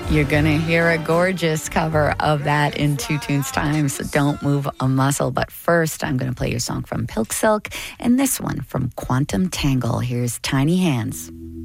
You're going to hear a gorgeous cover of that in 2 tunes time, so don't move a muscle. But first, I'm going to play your song from Pilk Silk and this one from Quantum Tangle. Here's Tiny Hands.